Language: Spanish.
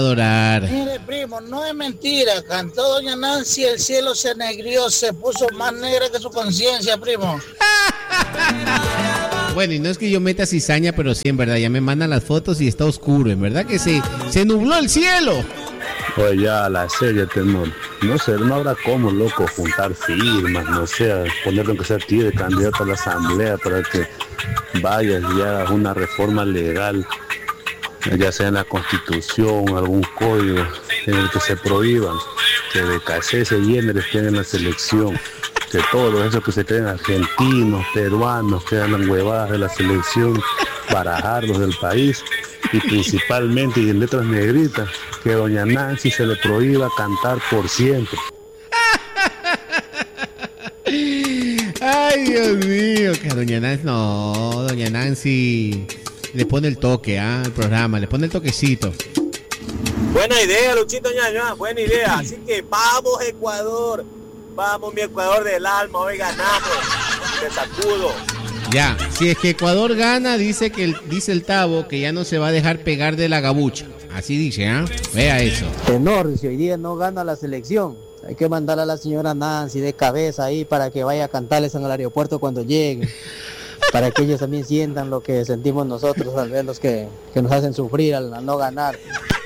adorar. Mire, primo, no es mentira. Cantó doña Nancy, el cielo se negrió, se puso más negra que su conciencia, primo. Bueno, y no es que yo meta cizaña, pero sí, en verdad, ya me mandan las fotos y está oscuro, en verdad que se nubló el cielo. Oye, ya la serie, tenor. No sé, no habrá cómo, loco, juntar firmas, no sé, ponerlo que sea tío de candidato a la asamblea para que vayas y hagas una reforma legal, ya sea en la constitución, algún código en el que se prohíban que de caché se llene estén en la selección, que todos esos que se creen argentinos, peruanos, que andan huevadas de la selección, barajarlos del país, y principalmente y en letras negritas, que doña Nancy se le prohíba cantar por siempre. Ay, Dios mío, que doña Nancy le pone el toque al programa, le pone el toquecito. Buena idea, Luchito Ñaña, buena idea. Así que vamos, Ecuador. Vamos, mi Ecuador del alma, hoy ganamos. Te sacudo. Ya, si es que Ecuador gana, dice el Tavo que ya no se va a dejar pegar de la gabucha. Así dice, ¿ah? Vea eso. Tenor, si hoy día no gana la selección, hay que mandar a la señora Nancy de cabeza ahí para que vaya a cantarles en el aeropuerto cuando llegue. Para que ellos también sientan lo que sentimos nosotros al ver los que nos hacen sufrir al no ganar.